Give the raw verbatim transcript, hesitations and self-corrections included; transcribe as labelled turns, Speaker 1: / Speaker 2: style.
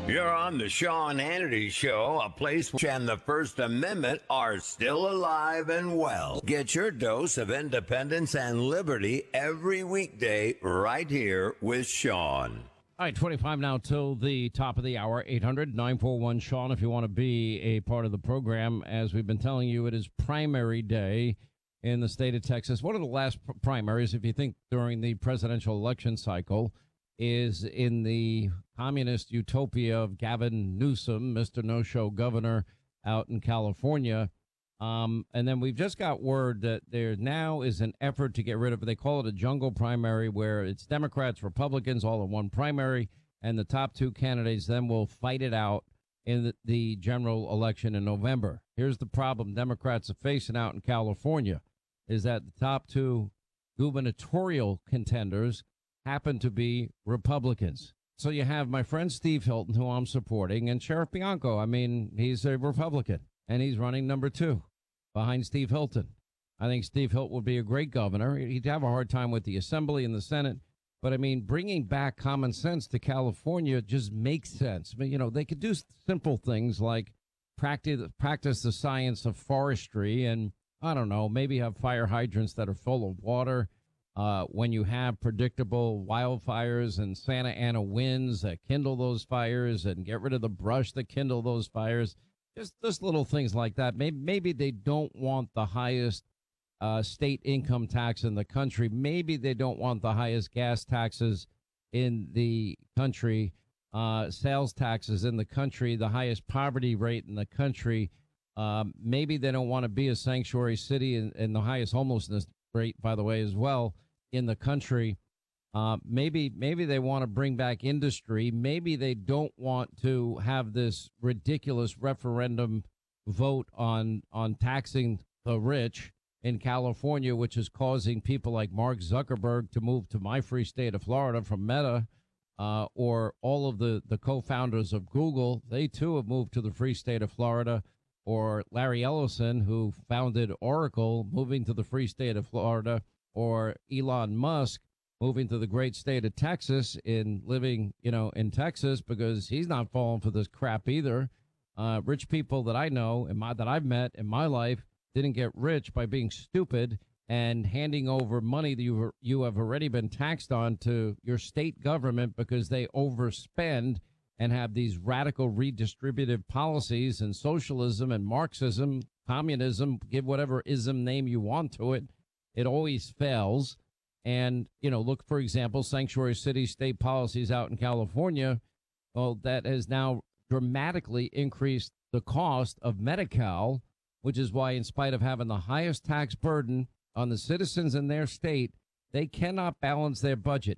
Speaker 1: You're on the Sean Hannity Show, a place where and the First Amendment are still alive and well. Get your dose of independence and liberty every weekday right here with Sean.
Speaker 2: All right, twenty-five now till the top of the hour, eight hundred nine four one Sean, if you want to be a part of the program. As we've been telling you, it is primary day in the state of Texas. One of the last pr- primaries, if you think during the presidential election cycle, is in the communist utopia of Gavin Newsom, Mister No-Show governor out in California. Um, and then we've just got word that there now is an effort to get rid of, they call it a jungle primary, where it's Democrats, Republicans, all in one primary, and the top two candidates then will fight it out in the, the general election in November. Here's the problem Democrats are facing out in California, is that the top two gubernatorial contenders happen to be Republicans. So you have my friend Steve Hilton, who I'm supporting, and Sheriff Bianco. I mean, he's a Republican, and he's running number two behind Steve Hilton. I think Steve Hilton would be a great governor. He'd have a hard time with the Assembly and the Senate. But, I mean, bringing back common sense to California just makes sense. I mean, you know, they could do simple things like practice, practice the science of forestry and, I don't know, maybe have fire hydrants that are full of water. Uh, when you have predictable wildfires and Santa Ana winds that kindle those fires and get rid of the brush that kindle those fires, just, just little things like that. Maybe, maybe they don't want the highest uh, state income tax in the country. Maybe they don't want the highest gas taxes in the country, uh, sales taxes in the country, the highest poverty rate in the country. Um, maybe they don't want to be a sanctuary city and, and the highest homelessness rate, by the way, as well in the country. Uh, maybe maybe they want to bring back industry. Maybe they don't want to have this ridiculous referendum vote on on taxing the rich in California, which is causing people like Mark Zuckerberg to move to my free state of Florida from Meta, uh, or all of the, the co-founders of Google. They, too, have moved to the free state of Florida. Or Larry Ellison, who founded Oracle, moving to the free state of Florida, or Elon Musk moving to the great state of Texas in living, you know, in Texas, because he's not falling for this crap either. Uh, rich people that I know and my, that I've met in my life didn't get rich by being stupid and handing over money that you you have already been taxed on to your state government because they overspend and have these radical redistributive policies and socialism and Marxism, communism, give whatever ism name you want to it. It always fails. And, you know, look, for example, sanctuary city state policies out in California. Well, that has now dramatically increased the cost of Medi-Cal, which is why, in spite of having the highest tax burden on the citizens in their state, they cannot balance their budget.